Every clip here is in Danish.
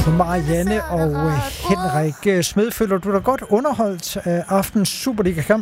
Marianne og Henrik Smed, føler du dig godt underholdt af aftens Superliga-kamp?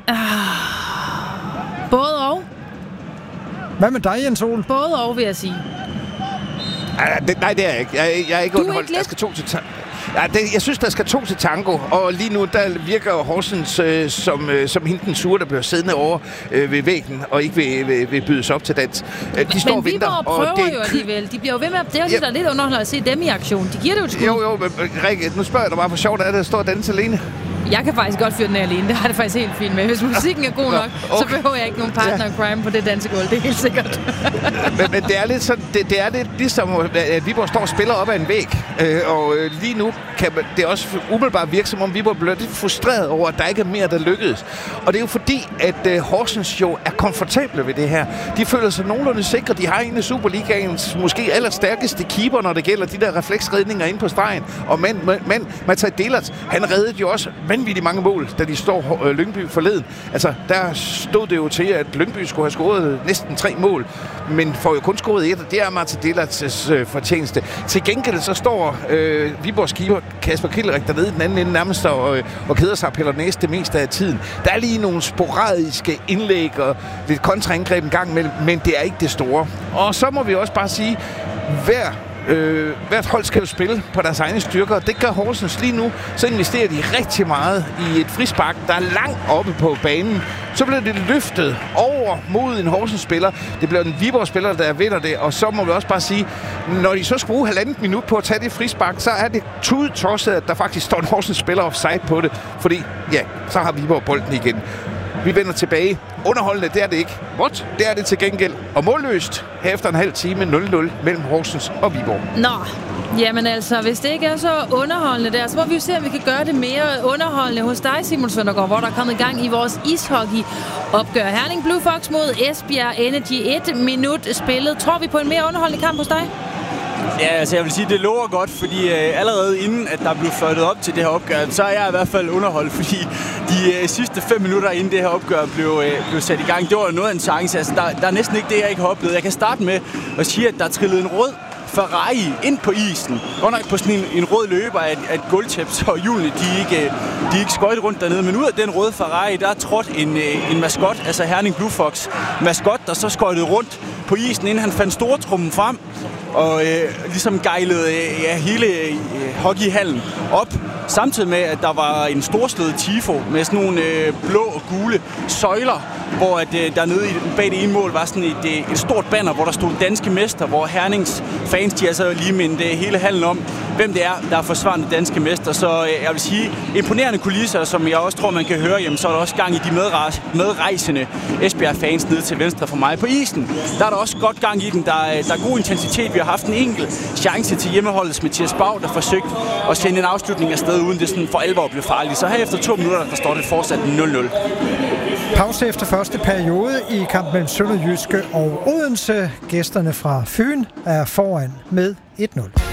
Både og. Hvad med dig, Jens Ole? Både og, vil jeg sige. Nej, det er jeg ikke. Jeg er ikke underholdt. Ikke der skal to til jeg synes, der skal to til tango, og lige nu der virker Horsens som hende den sure, der bliver siddende over ved væggen og ikke vil bydes op til dans. De står og venter. Men Viborg prøver jo alligevel. De bliver jo ved med at... Det er jo lige, der er lidt underholdt at se dem i aktion. De giver det jo et skud. Jo, men Rikke, nu spørger jeg dig bare, hvor sjovt er det at stå og danse alene? Jeg kan faktisk godt fyre den alene. Det har det faktisk helt fint med. Hvis musikken er god nok, så behøver jeg ikke nogen partner in crime på det dansegulv. Det er helt sikkert. men det er lidt sådan, det er lidt ligesom, at Viborg står og spiller op ad en væg. Og lige nu kan det også umiddelbart virke, som om Viborg bliver lidt frustreret over, at der ikke er mere, der lykkedes. Og det er jo fordi, at Horsens jo er komfortable ved det her. De føler sig nogenlunde sikre. De har en af Superligaens måske allerstærkeste keeper, når det gælder de der refleksredninger inde på stregen. Og Matthijs Delert, han reddede jo også vanvittigt mange mål, da de står Lyngby forleden. Altså, der stod det jo til, at Lyngby skulle have scoret næsten 3 mål, men får jo kun scoret 1, og det er Matthijs Delerts fortjeneste. Til gengæld så står Viborgs keeper Kasper Kildrik dernede i den anden ende nærmest og keder sig og piller næste det meste af tiden. Der er lige nogle sporadiske indlæg og lidt kontraangreb en gang imellem, men det er ikke det store. Og så må vi også bare sige, hvert hold skal jo spille på deres egne styrker, og det gør Horsens lige nu. Så investerer de rigtig meget i et frispark, der er langt oppe på banen. Så bliver det løftet over mod en Horsens-spiller. Det bliver en Viborg-spiller, der vinder det, og så må vi også bare sige, når de så skal bruge 1,5 minut på at tage det frispark, så er det tudetosset, at der faktisk står en Horsens-spiller offside på det, fordi ja, så har Viborg bolden igen. Vi vender tilbage. Underholdende, det er det ikke. What? Det er det til gengæld. Og målløst her efter en halv time 0-0 mellem Horsens og Viborg. Nå, jamen altså, hvis det ikke er så underholdende der, så må vi jo se, om vi kan gøre det mere underholdende hos dig, Simon Søndergaard, hvor der er kommet i gang i vores ishockey-opgør. Herning Blue Fox mod Esbjerg Energy. 1 minut spillet. Tror vi på en mere underholdende kamp hos dig? Ja, altså jeg vil sige, det lover godt, fordi allerede inden, at der blev fløjtet op til det her opgør, så er jeg i hvert fald underholdt, fordi de sidste 5 minutter inden det her opgør blev sat i gang, det var noget af en chance. Altså, der er næsten ikke det, jeg ikke har oplevet. Jeg kan starte med at sige, at der er trillet en rød Ferrari ind på isen. Godt nok på sådan en rød løber af et gulvtæppe, så hjulene de ikke skøjt rundt dernede. Men ud af den røde Ferrari, der er trådt en maskot, altså Herning Blue Fox maskot, der så skøjtede rundt på isen, inden han fandt stortrummen frem og ligesom gejlede hele hockeyhallen op. Samtidig med, at der var en storslået tifo med sådan nogle blå og gule søjler, hvor at, dernede bag det ene mål var sådan et stort banner, hvor der stod danske mester, hvor Hernings fans, de altså lige mindte hele hallen om, hvem det er, der er forsvarende danske mester. Så jeg vil sige, imponerende kulisser, som jeg også tror, man kan høre, jamen, så er der også gang i de medrejsende Esbjerg-fans nede til venstre for mig. På isen, der er der også godt gang i den. Der er god intensitet. Vi har haft en enkelt chance til hjemmeholdets Mathias Bau, der forsøgte at sende en afslutning afsted, uden det sådan for alvor blev farligt. Så her efter 2 minutter, der står det fortsat 0-0. Pause efter første periode i kampen mellem Sønderjyske og Odense. Gæsterne fra Fyn er foran med 1-0.